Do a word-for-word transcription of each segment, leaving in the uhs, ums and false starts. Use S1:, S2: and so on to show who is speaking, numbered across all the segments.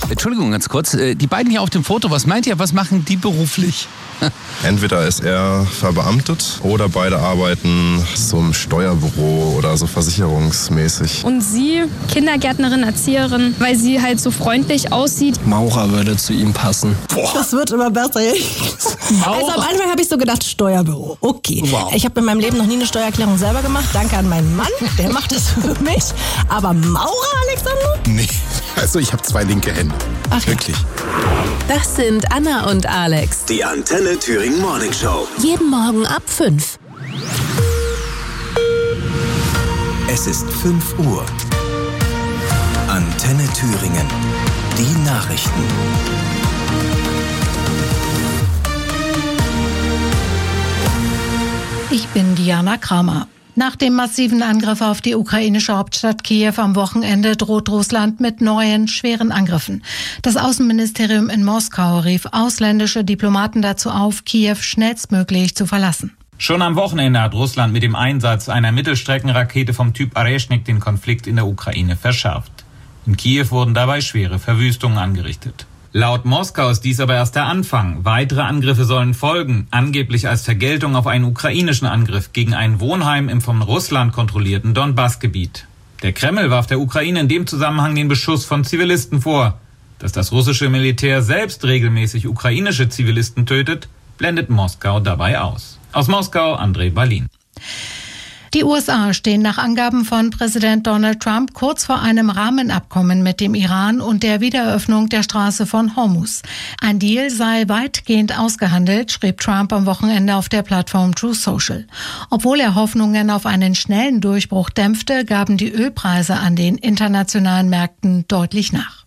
S1: Entschuldigung, ganz kurz. Die beiden hier auf dem Foto, was meint ihr, was machen die beruflich?
S2: Entweder ist er verbeamtet oder beide arbeiten zum Steuerbüro oder so versicherungsmäßig.
S3: Und sie, Kindergärtnerin, Erzieherin, weil sie halt so freundlich aussieht.
S4: Maurer würde zu ihm passen.
S5: Boah. Das wird immer besser. Also am Anfang habe ich so gedacht, Steuerbüro. Okay. Wow. Ich habe in meinem Leben noch nie eine Steuererklärung selber gemacht. Danke an meinen Mann, der macht das für mich. Aber Maurer, Alexander?
S6: Nee, also ich habe zwei linke Hände.
S5: Ach,
S6: wirklich.
S7: Das sind Anna und Alex.
S8: Die Antenne Thüringen Morning Show.
S7: Jeden Morgen ab fünf.
S8: Es ist fünf Uhr. Antenne Thüringen. Die Nachrichten.
S9: Ich bin Diana Kramer. Nach dem massiven Angriff auf die ukrainische Hauptstadt Kiew am Wochenende droht Russland mit neuen, schweren Angriffen. Das Außenministerium in Moskau rief ausländische Diplomaten dazu auf, Kiew schnellstmöglich zu verlassen.
S10: Schon am Wochenende hat Russland mit dem Einsatz einer Mittelstreckenrakete vom Typ Areshnik den Konflikt in der Ukraine verschärft. In Kiew wurden dabei schwere Verwüstungen angerichtet. Laut Moskau ist dies aber erst der Anfang. Weitere Angriffe sollen folgen, angeblich als Vergeltung auf einen ukrainischen Angriff gegen ein Wohnheim im von Russland kontrollierten Donbass-Gebiet. Der Kreml warf der Ukraine in dem Zusammenhang den Beschuss von Zivilisten vor. Dass das russische Militär selbst regelmäßig ukrainische Zivilisten tötet, blendet Moskau dabei aus. Aus Moskau, André Berlin.
S9: Die U S A stehen nach Angaben von Präsident Donald Trump kurz vor einem Rahmenabkommen mit dem Iran und der Wiedereröffnung der Straße von Hormuz. Ein Deal sei weitgehend ausgehandelt, schrieb Trump am Wochenende auf der Plattform Truth Social. Obwohl er Hoffnungen auf einen schnellen Durchbruch dämpfte, gaben die Ölpreise an den internationalen Märkten deutlich nach.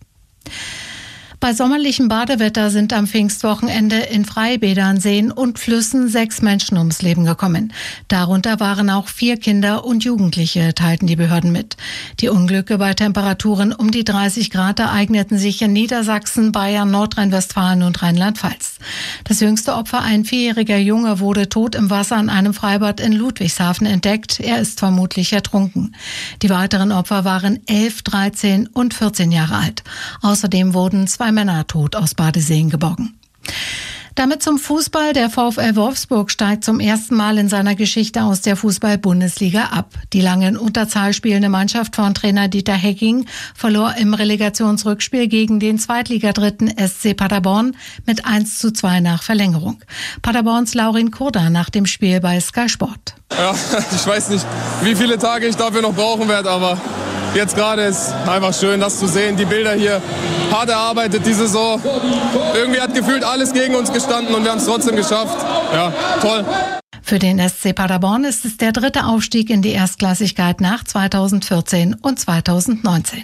S9: Bei sommerlichem Badewetter sind am Pfingstwochenende in Freibädern, Seen und Flüssen sechs Menschen ums Leben gekommen. Darunter waren auch vier Kinder und Jugendliche, teilten die Behörden mit. Die Unglücke bei Temperaturen um die dreißig Grad ereigneten sich in Niedersachsen, Bayern, Nordrhein-Westfalen und Rheinland-Pfalz. Das jüngste Opfer, ein vierjähriger Junge, wurde tot im Wasser an einem Freibad in Ludwigshafen entdeckt. Er ist vermutlich ertrunken. Die weiteren Opfer waren elf, dreizehn und vierzehn Jahre alt. Außerdem wurden zwei Männer tot aus Badeseen geborgen. Damit zum Fußball. Der VfL Wolfsburg steigt zum ersten Mal in seiner Geschichte aus der Fußball-Bundesliga ab. Die lange in Unterzahl spielende Mannschaft von Trainer Dieter Hecking verlor im Relegationsrückspiel gegen den Zweitligadritten S C Paderborn mit eins zu zwei nach Verlängerung. Paderborns Laurin Kurda nach dem Spiel bei Sky Sport.
S11: Ja, ich weiß nicht, wie viele Tage ich dafür noch brauchen werde, aber jetzt gerade ist einfach schön, das zu sehen. Die Bilder hier, hart erarbeitet die Saison. Irgendwie hat gefühlt alles gegen uns gestanden und wir haben es trotzdem geschafft. Ja, toll.
S9: Für den S C Paderborn ist es der dritte Aufstieg in die Erstklassigkeit nach zweitausendvierzehn und zweitausendneunzehn.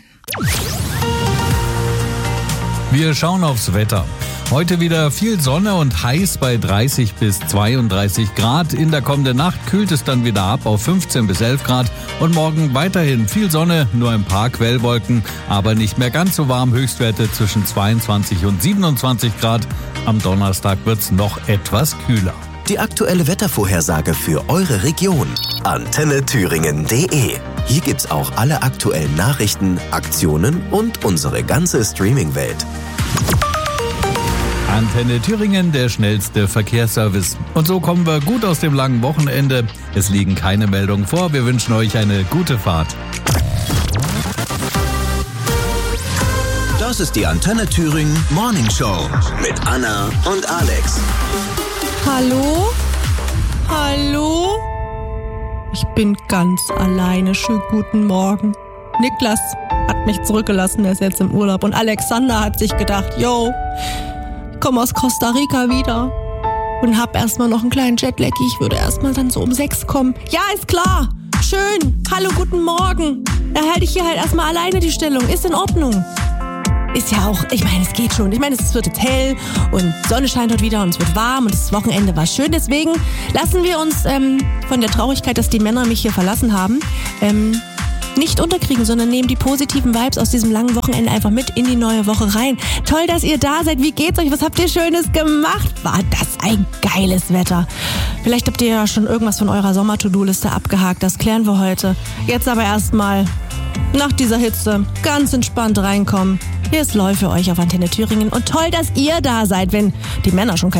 S12: Wir schauen aufs Wetter. Heute wieder viel Sonne und heiß bei dreißig bis zweiunddreißig Grad. In der kommenden Nacht kühlt es dann wieder ab auf fünfzehn bis elf Grad. Und morgen weiterhin viel Sonne, nur ein paar Quellwolken, aber nicht mehr ganz so warm. Höchstwerte zwischen zweiundzwanzig und siebenundzwanzig Grad. Am Donnerstag wird's noch etwas kühler.
S8: Die aktuelle Wettervorhersage für eure Region. antenne thüringen punkt de. Hier gibt's auch alle aktuellen Nachrichten, Aktionen und unsere ganze Streaming-Welt.
S12: Antenne Thüringen, der schnellste Verkehrsservice. Und so kommen wir gut aus dem langen Wochenende. Es liegen keine Meldungen vor. Wir wünschen euch eine gute Fahrt.
S8: Das ist die Antenne Thüringen Morning Show mit Anna und Alex.
S5: Hallo? Hallo? Ich bin ganz alleine. Schönen guten Morgen. Niklas hat mich zurückgelassen, er ist jetzt im Urlaub. Und Alexander hat sich gedacht, yo, ich komme aus Costa Rica wieder und hab erstmal noch einen kleinen Jetlag. Ich würde erstmal dann so um sechs kommen. Ja, ist klar. Schön. Hallo, guten Morgen. Da halte ich hier halt erstmal alleine die Stellung. Ist in Ordnung. Ist ja auch, ich meine, es geht schon. Ich meine, es wird jetzt hell und Sonne scheint heute wieder und es wird warm und das Wochenende war schön. Deswegen lassen wir uns ähm, von der Traurigkeit, dass die Männer mich hier verlassen haben, ähm, nicht unterkriegen, sondern nehmen die positiven Vibes aus diesem langen Wochenende einfach mit in die neue Woche rein. Toll, dass ihr da seid. Wie geht's euch? Was habt ihr Schönes gemacht? War das ein geiles Wetter? Vielleicht habt ihr ja schon irgendwas von eurer Sommer-To-Do-Liste abgehakt. Das klären wir heute. Jetzt aber erstmal nach dieser Hitze ganz entspannt reinkommen Hier ist Läu für euch auf Antenne Thüringen und toll, dass ihr da seid, wenn die Männer schon